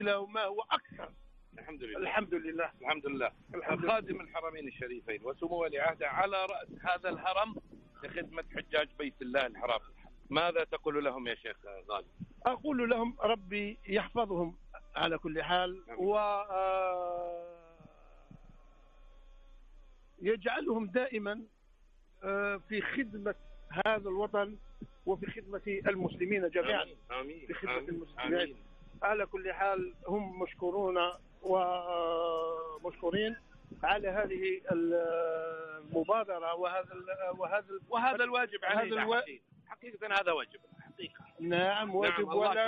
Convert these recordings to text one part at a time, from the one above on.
وما هو أكثر. الحمد لله. الحمد لله. الحمد لله. خادم الحرمين الشريفين وسمو ولي عهده على رأس هذا الهرم لخدمة حجاج بيت الله الحرام، ماذا تقول لهم يا شيخ غالي؟ أقول لهم ربي يحفظهم على كل حال، ويجعلهم دائما في خدمة هذا الوطن وفي خدمة المسلمين جميعا. آمين. في خدمة المسلمين. على كل حال هم مشكورون ومشكورين على هذه المبادرة وهذا الواجب علينا. حقيقة هذا واجب حقيقة. نعم واجب.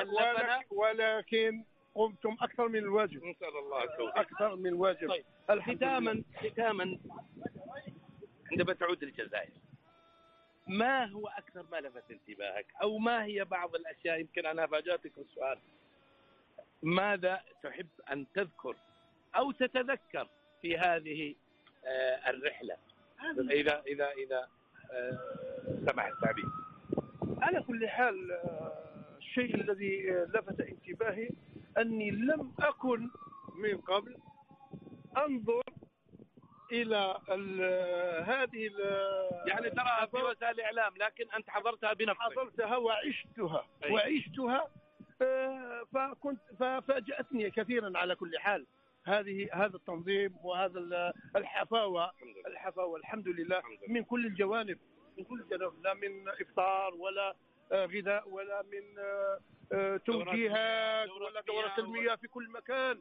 ولكن قمتم أكثر من الواجب. إن شاء الله أكثر من الواجب. طيب. ختاما عندما تعود الجزائر ما هو أكثر ما لفت انتباهك، أو ما هي بعض الأشياء، يمكن أنا فاجأتك السؤال، ماذا تحب أن تذكر أو تتذكر في هذه الرحلة إذا سمح التعبير؟ على كل حال الشيء الذي لفت انتباهي أني لم أكن من قبل أنظر إلى هذه يعني تراها في وسائل الإعلام، لكن أنت حضرتها بنفسك. حضرتها وعشتها. ففاجأتني كثيرا. على كل حال هذا التنظيم وهذا الحفاوة الحمد لله من كل الجوانب، لا من إفطار ولا غذاء ولا من توجيهات ولا دورة المياه في كل مكان،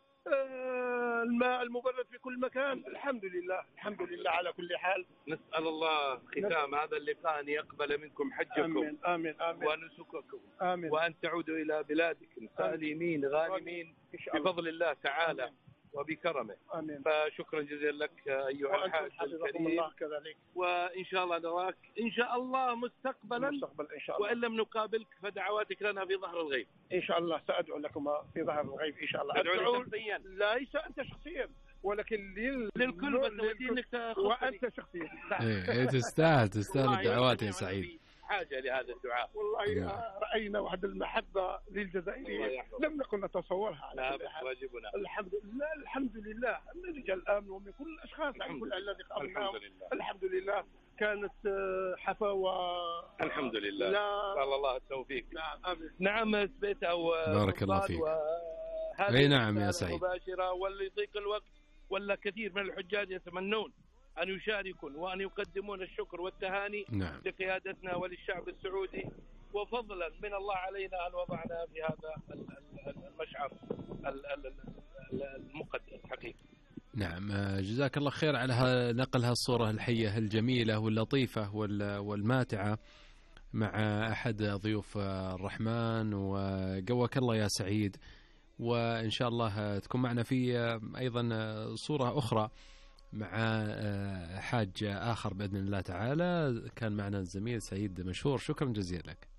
الماء المبرد في كل مكان. الحمد لله على كل حال. نسأل الله ختام هذا اللقاء أن يقبل منكم حجكم آمين ونسككم، وأن تعودوا إلى بلادكم سالمين غانمين بفضل الله تعالى وبكرمه. فشكرا جزيلا لك أيها الحاج الكريم. الله كذلك. وإن شاء الله نراك إن شاء الله مستقبلا إن شاء الله. وإن لم نقابلك فدعواتك لنا في ظهر الغيب إن شاء الله. سأدعو لكم في ظهر الغيب إن شاء الله. أدعو شخصيا، ليس أنت شخصيا ولكن للكل، بس وأنت شخصيا. تستاهل الدعوات يا سعيد. حاجة لهذا الدعاء. والله رأينا وحد المحبة للجزائريين لم نكن نتصورها. على واجبنا. الحمد لله من رجال الأمن ومن كل الأشخاص على كل الذي قابلناهم. الحمد لله كانت حفاوة. الحمد لله. قال الله التوفيق. نعم سبيت أو بارك الله فيك. أي نعم يا سعيد. مباشرة واللي يضيق الوقت ولا كثير من الحجاج يتمنون أن يشاركون وأن يقدمون الشكر والتهاني لقيادتنا وللشعب السعودي، وفضلا من الله علينا أن وضعنا في هذا المشعر المقدس حقيقي. نعم جزاك الله خير على نقل هالصورة الحية الجميلة واللطيفة والماتعة مع أحد ضيوف الرحمن، وقواك الله يا سعيد. وإن شاء الله تكون معنا في أيضا صورة أخرى مع حاج آخر بإذن الله تعالى. كان معنا الزميل سعيد مشهور. شكرا جزيلا لك.